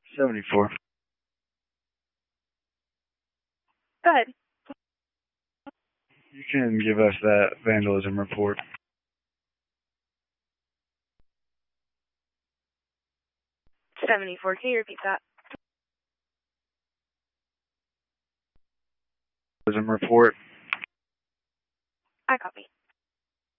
74. Go ahead. You can give us that vandalism report. 74. Can you repeat that? Vandalism report. I copy.